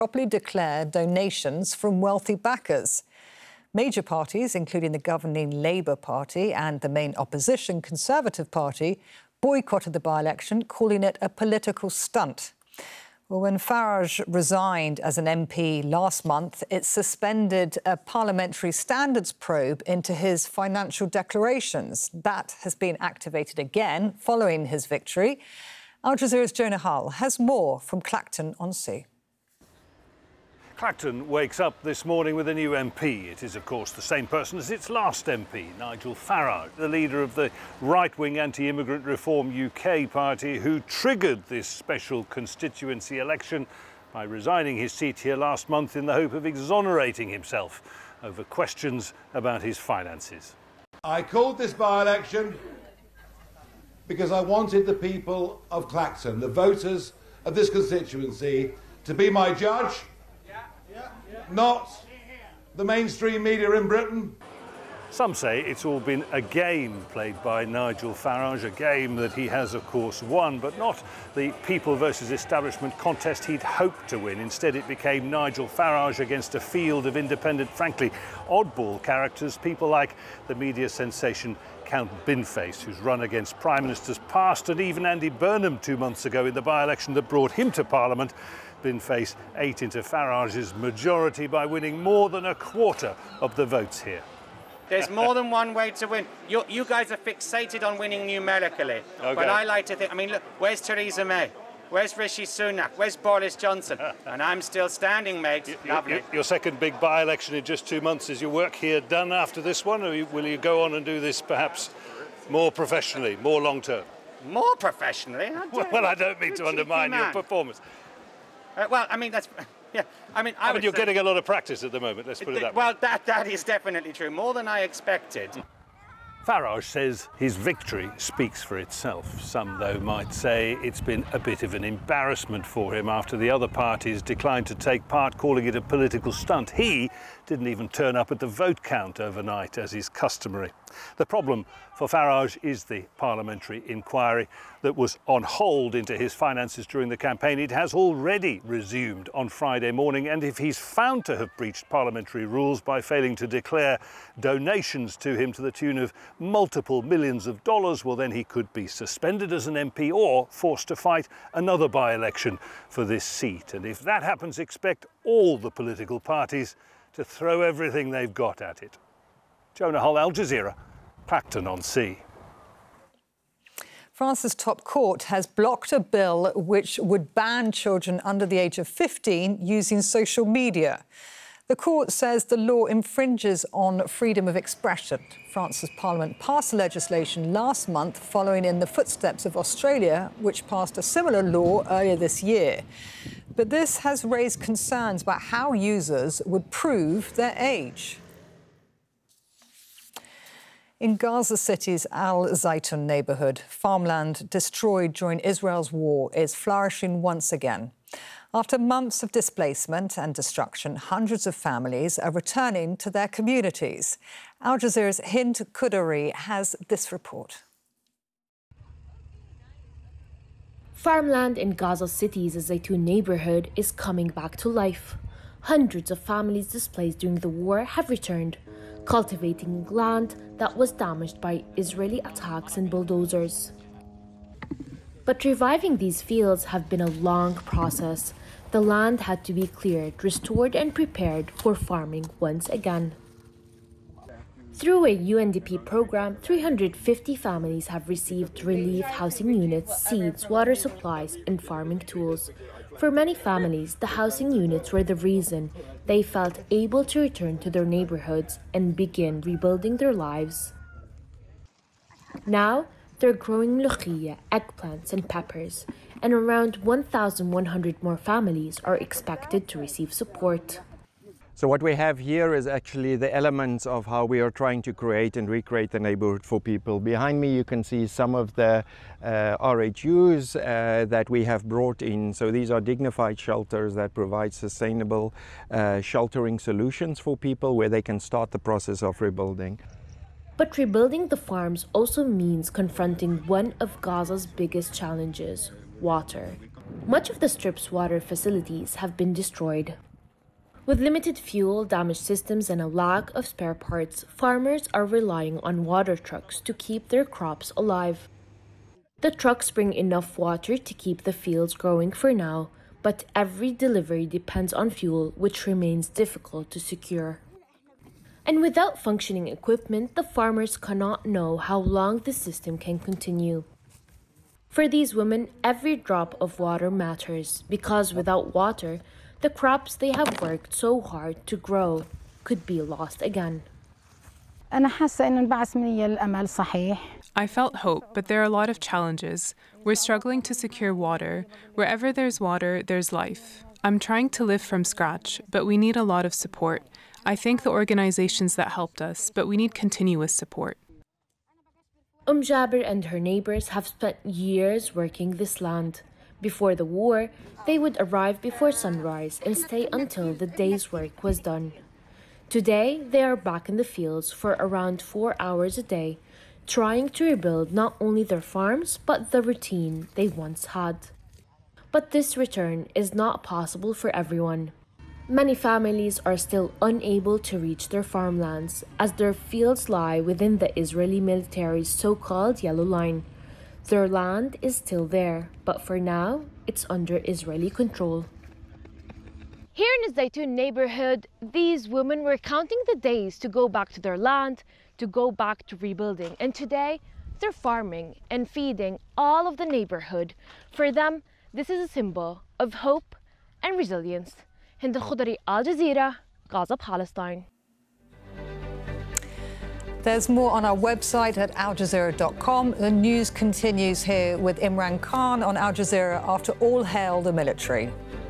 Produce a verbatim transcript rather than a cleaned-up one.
properly declare donations from wealthy backers. Major parties, including the governing Labour Party and the main opposition Conservative Party, boycotted the by-election, calling it a political stunt. Well, when Farage resigned as an M P last month, it suspended a parliamentary standards probe into his financial declarations. That has been activated again following his victory. Al Jazeera's Jonah Hull has more from Clacton-on-Sea. Clacton wakes up this morning with a new M P. It is, of course, the same person as its last M P, Nigel Farage, the leader of the right-wing anti-immigrant Reform U K party, who triggered this special constituency election by resigning his seat here last month in the hope of exonerating himself over questions about his finances. I called this by-election because I wanted the people of Clacton, the voters of this constituency, to be my judge, not the mainstream media in Britain. Some say it's all been a game played by Nigel Farage, a game that he has, of course, won, but not the people versus establishment contest he'd hoped to win. Instead, it became Nigel Farage against a field of independent, frankly, oddball characters, people like the media sensation Count Binface, who's run against Prime Ministers past, and even Andy Burnham two months ago in the by-election that brought him to Parliament. Binface ate into Farage's majority by winning more than a quarter of the votes here. There's more than one way to win. You, you guys are fixated on winning numerically. Okay. But I like to think, I mean, look, where's Theresa May? Where's Rishi Sunak? Where's Boris Johnson? And I'm still standing, mate. You, Lovely. You, your second big by-election in just two months. Is your work here done after this one, or will you go on and do this perhaps more professionally, more long-term? More professionally? Well, well, I don't mean to undermine your performance. Uh, well, I mean, that's... Yeah, I mean, I, I mean, you're say, getting a lot of practice at the moment, let's put it that way. Well, that, that is definitely true, more than I expected. Farage says his victory speaks for itself. Some, though, might say it's been a bit of an embarrassment for him after the other parties declined to take part, calling it a political stunt. He didn't even turn up at the vote count overnight, as is customary. The problem for Farage is the parliamentary inquiry that was on hold into his finances during the campaign. It has already resumed on Friday morning, and if he's found to have breached parliamentary rules by failing to declare donations to him to the tune of multiple millions of dollars, well, then he could be suspended as an M P or forced to fight another by-election for this seat. And if that happens, expect all the political parties to throw everything they've got at it. Jonah Hull, Al Jazeera, Clacton-on-Sea. France's top court has blocked a bill which would ban children under the age of fifteen using social media. The court says the law infringes on freedom of expression. France's parliament passed legislation last month following in the footsteps of Australia, which passed a similar law earlier this year. But this has raised concerns about how users would prove their age. In Gaza City's Al Zaytun neighbourhood, farmland destroyed during Israel's war is flourishing once again. After months of displacement and destruction, hundreds of families are returning to their communities. Al Jazeera's Hind Kudari has this report. Farmland in Gaza City's Zaytun neighbourhood is coming back to life. Hundreds of families displaced during the war have returned, cultivating land that was damaged by Israeli attacks and bulldozers. But reviving these fields have been a long process. The land had to be cleared, restored and prepared for farming once again. Through a U N D P program, three hundred fifty families have received relief housing units, seeds, water supplies and farming tools. For many families, the housing units were the reason they felt able to return to their neighborhoods and begin rebuilding their lives. Now, they're growing mlokhia, eggplants and peppers, and around one thousand one hundred more families are expected to receive support. So what we have here is actually the elements of how we are trying to create and recreate the neighborhood for people. Behind me you can see some of the uh, R H Us uh, that we have brought in. So these are dignified shelters that provide sustainable uh, sheltering solutions for people where they can start the process of rebuilding. But rebuilding the farms also means confronting one of Gaza's biggest challenges, water. Much of the Strip's water facilities have been destroyed. With limited fuel, damaged systems, and a lack of spare parts, farmers are relying on water trucks to keep their crops alive. The trucks bring enough water to keep the fields growing for now, but every delivery depends on fuel, which remains difficult to secure. And without functioning equipment, the farmers cannot know how long the system can continue. For these women, every drop of water matters, because without water, the crops they have worked so hard to grow could be lost again. I felt hope, but there are a lot of challenges. We're struggling to secure water. Wherever there's water, there's life. I'm trying to live from scratch, but we need a lot of support. I thank the organizations that helped us, but we need continuous support. Umm Jabir and her neighbors have spent years working this land. Before the war, they would arrive before sunrise and stay until the day's work was done. Today, they are back in the fields for around four hours a day, trying to rebuild not only their farms, but the routine they once had. But this return is not possible for everyone. Many families are still unable to reach their farmlands, as their fields lie within the Israeli military's so-called Yellow Line. Their land is still there, but for now, it's under Israeli control. Here in the Zaytun neighborhood, these women were counting the days to go back to their land, to go back to rebuilding. And today, they're farming and feeding all of the neighborhood. For them, this is a symbol of hope and resilience. Hind Al-Khudri, Al Jazeera, Gaza, Palestine. There's more on our website at al jazeera dot com. The news continues here with Imran Khan on Al Jazeera after All Hail the Military.